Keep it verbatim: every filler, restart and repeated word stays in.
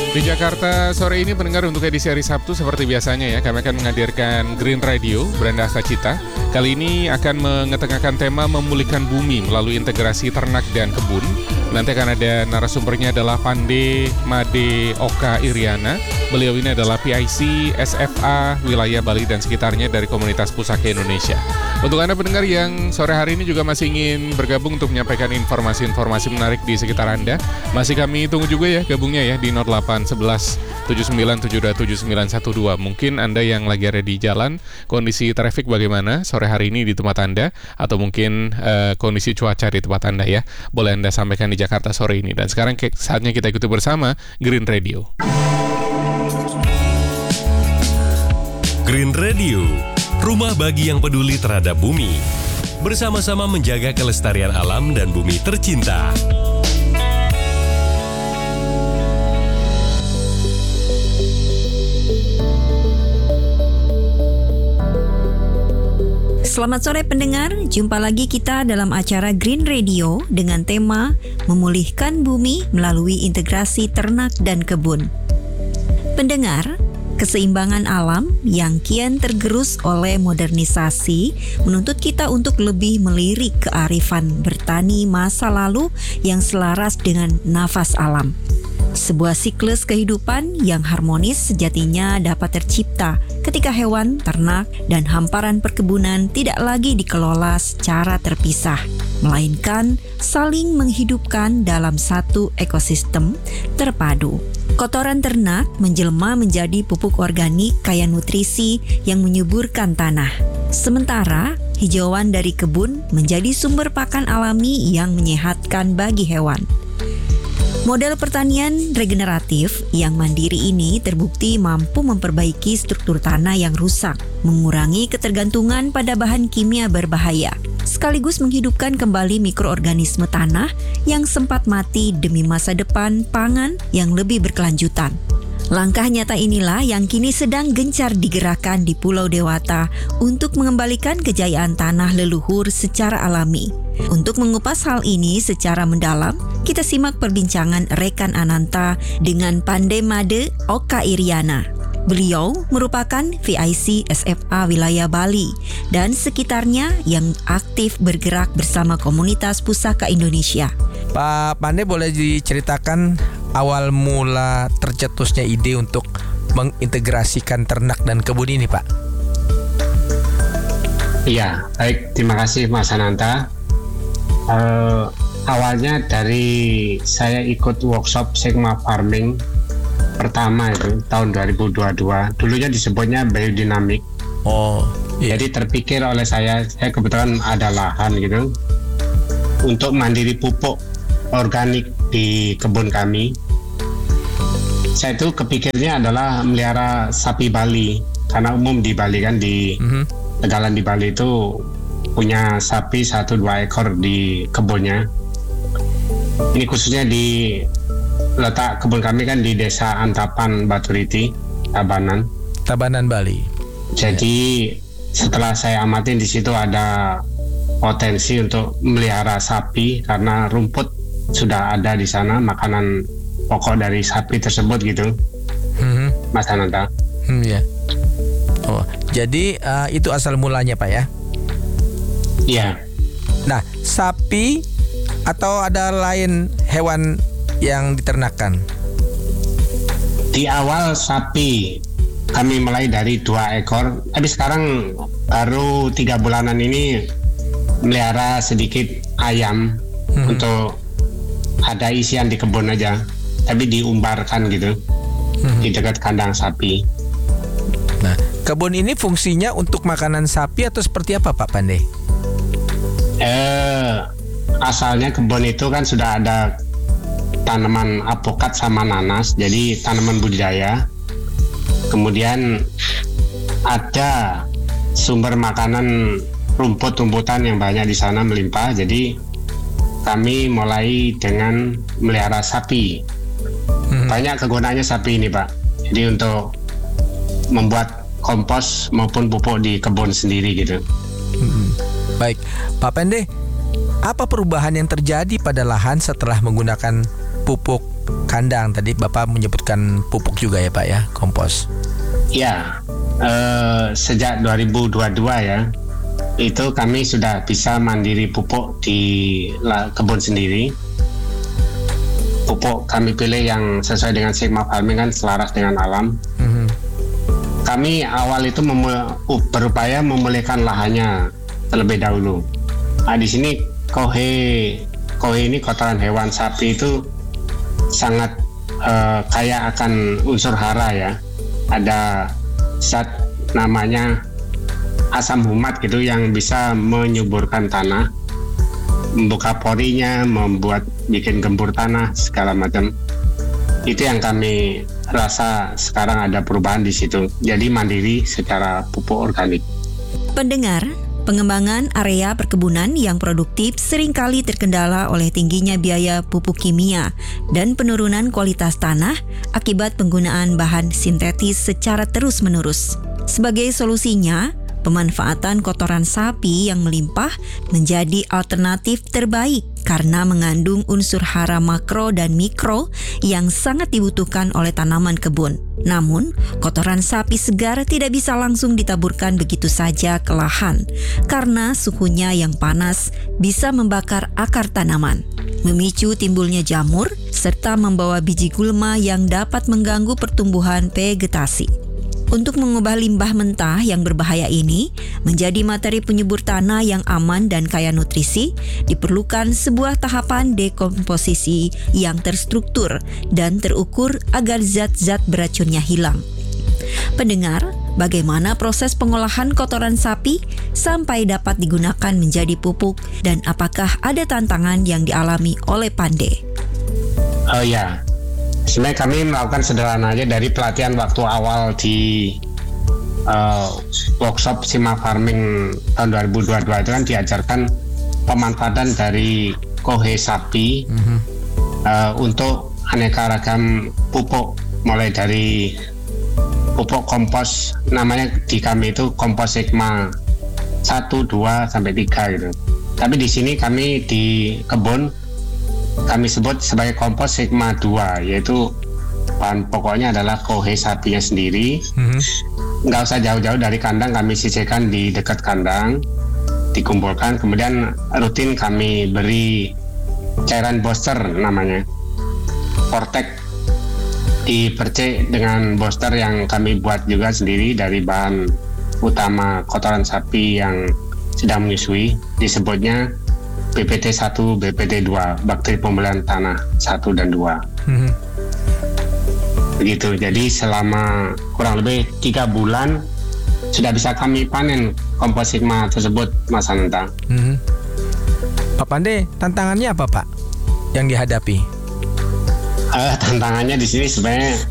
Di Jakarta sore ini pendengar untuk edisi hari Sabtu seperti biasanya ya, kami akan menghadirkan Green Radio, Brenda Astacita. Kali ini akan mengetengahkan tema memulihkan bumi melalui integrasi ternak dan kebun. Nanti akan ada narasumbernya adalah Pande Made Oka Iriana. Beliau ini adalah P I C S F A wilayah Bali dan sekitarnya dari komunitas Pusaka Indonesia. Untuk Anda pendengar yang sore hari ini juga masih ingin bergabung untuk menyampaikan informasi-informasi menarik di sekitar Anda, masih kami tunggu juga ya gabungnya ya di nol delapan sebelas tujuh sembilan tujuh dua tujuh sembilan satu dua. Mungkin Anda yang lagi ada di jalan, kondisi trafik bagaimana sore hari ini di tempat Anda, atau mungkin uh, kondisi cuaca di tempat Anda ya, boleh Anda sampaikan di Jakarta sore ini. Dan sekarang saatnya kita ikuti bersama Green Radio. Green Radio, rumah bagi yang peduli terhadap bumi. Bersama-sama menjaga kelestarian alam dan bumi tercinta. Selamat sore pendengar, jumpa lagi kita dalam acara Green Radio dengan tema Memulihkan Bumi melalui Integrasi Ternak dan Kebun. Pendengar, keseimbangan alam yang kian tergerus oleh modernisasi menuntut kita untuk lebih melirik kearifan bertani masa lalu yang selaras dengan nafas alam. Sebuah siklus kehidupan yang harmonis sejatinya dapat tercipta ketika hewan, ternak, dan hamparan perkebunan tidak lagi dikelola secara terpisah, melainkan saling menghidupkan dalam satu ekosistem terpadu. Kotoran ternak menjelma menjadi pupuk organik kaya nutrisi yang menyuburkan tanah. Sementara hijauan dari kebun menjadi sumber pakan alami yang menyehatkan bagi hewan. Model pertanian regeneratif yang mandiri ini terbukti mampu memperbaiki struktur tanah yang rusak, mengurangi ketergantungan pada bahan kimia berbahaya, sekaligus menghidupkan kembali mikroorganisme tanah yang sempat mati demi masa depan pangan yang lebih berkelanjutan. Langkah nyata inilah yang kini sedang gencar digerakkan di Pulau Dewata untuk mengembalikan kejayaan tanah leluhur secara alami. Untuk mengupas hal ini secara mendalam, kita simak perbincangan rekan Ananta dengan Pande Made Oka Iriana. Beliau merupakan V I C S F A wilayah Bali dan sekitarnya yang aktif bergerak bersama komunitas Pusaka Indonesia. Pak Pande, boleh diceritakan awal mula tercetusnya ide untuk mengintegrasikan ternak dan kebun ini, Pak? Iya, baik. Terima kasih Mas Ananta. Uh, awalnya dari saya ikut workshop Sigma Farming pertama itu tahun dua ribu dua puluh dua. Dulunya disebutnya biodinamik. Oh, iya. Jadi terpikir oleh saya, saya kebetulan ada lahan gitu untuk mandiri pupuk organik di kebun kami. Saya itu kepikirnya adalah melihara sapi Bali, karena umum di Bali kan di mm-hmm. Tegalan di Bali itu punya sapi satu dua ekor di kebunnya. Ini khususnya di letak kebun kami kan di Desa Antapan Baturiti, Tabanan. Tabanan Bali. Jadi setelah saya amatin di situ ada potensi untuk melihara sapi karena rumput sudah ada di sana, makanan pokok dari sapi tersebut gitu, mm-hmm. Mas Ananta. Hmm, ya. Oh, jadi uh, itu asal mulanya, Pak ya? Iya. Nah, sapi atau ada lain hewan yang diternakan? Di awal sapi, kami mulai dari dua ekor. Tapi sekarang baru tiga bulanan ini melihara sedikit ayam hmm. untuk ada isian di kebun aja, tapi diumbarkan gitu hmm. di dekat kandang sapi. Nah, kebun ini fungsinya untuk makanan sapi atau seperti apa, Pak Pande? Eh, asalnya kebun itu kan sudah ada tanaman apokat sama nanas, jadi tanaman budidaya. Kemudian ada sumber makanan rumput-rumputan yang banyak di sana melimpah, jadi kami mulai dengan melihara sapi. Hmm. Banyak kegunaannya sapi ini, Pak. Jadi untuk membuat kompos maupun pupuk di kebun sendiri gitu. Hmm. Baik, Pak Pande, apa perubahan yang terjadi pada lahan setelah menggunakan pupuk kandang. Tadi Bapak menyebutkan pupuk juga ya Pak ya, kompos. Ya, eh, sejak dua ribu dua puluh dua ya, itu kami sudah bisa mandiri pupuk di la, kebun sendiri. Pupuk kami pilih yang sesuai dengan Sigma Farming, kan selaras dengan alam. Mm-hmm. Kami awal itu mem- berupaya memulihkan lahannya terlebih dahulu. Nah, di sini kohe, kohe ini kotoran hewan sapi itu sangat uh, kaya akan unsur hara ya. Ada zat namanya asam humat gitu yang bisa menyuburkan tanah, membuka porinya, membuat bikin gembur tanah segala macam. Itu yang kami rasa sekarang ada perubahan di situ. Jadi mandiri secara pupuk organik. Pendengar, pengembangan area perkebunan yang produktif seringkali terkendala oleh tingginya biaya pupuk kimia dan penurunan kualitas tanah akibat penggunaan bahan sintetis secara terus-menerus. Sebagai solusinya, pemanfaatan kotoran sapi yang melimpah menjadi alternatif terbaik karena mengandung unsur hara makro dan mikro yang sangat dibutuhkan oleh tanaman kebun. Namun, kotoran sapi segar tidak bisa langsung ditaburkan begitu saja ke lahan karena suhunya yang panas bisa membakar akar tanaman, memicu timbulnya jamur, serta membawa biji gulma yang dapat mengganggu pertumbuhan vegetasi. Untuk mengubah limbah mentah yang berbahaya ini menjadi materi penyubur tanah yang aman dan kaya nutrisi, diperlukan sebuah tahapan dekomposisi yang terstruktur dan terukur agar zat-zat beracunnya hilang. Pendengar, bagaimana proses pengolahan kotoran sapi sampai dapat digunakan menjadi pupuk dan apakah ada tantangan yang dialami oleh Pande? Oh ya. Sebenarnya kami melakukan sederhana aja dari pelatihan waktu awal di uh, workshop Sigma Farming tahun dua ribu dua puluh dua itu kan diajarkan pemanfaatan dari kohe sapi mm-hmm. uh, untuk aneka ragam pupuk, mulai dari pupuk kompos, namanya di kami itu kompos Sigma satu, dua, sampai tiga gitu. Tapi di sini kami di kebun kami sebut sebagai kompos Sigma dua, yaitu bahan pokoknya adalah kohe sapinya sendiri. Mm-hmm. Nggak usah jauh-jauh dari kandang, kami sisihkan di dekat kandang, dikumpulkan, kemudian rutin kami beri cairan booster namanya, Vortex, dipercik dengan booster yang kami buat juga sendiri dari bahan utama kotoran sapi yang sedang menyusui, disebutnya B P T satu, B P T dua, bakteri pembelian tanah satu dan dua. Mm-hmm. Begitu, jadi selama kurang lebih tiga bulan sudah bisa kami panen kompos Sigma tersebut, Mas Ananta. Mm-hmm. Pak Pande, tantangannya apa Pak yang dihadapi? Uh, tantangannya di sini sebenarnya